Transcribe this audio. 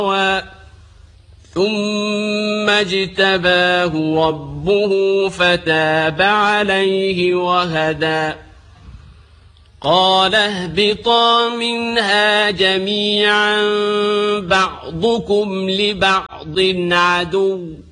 ثم اجتباه ربه فتاب عليه وهدى قال اهبطا منها جميعا بعضكم لبعض عدو